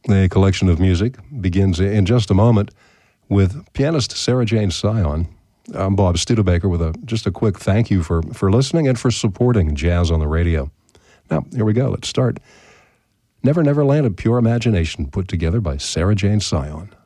A collection of music begins in just a moment with pianist Sarah Jane Sion. I'm Bob Studebaker with just a quick thank you for listening and for supporting Jazz on the Radio. Now, here we go. Let's start. Never Never Land of Pure Imagination, put together by Sarah Jane Sion.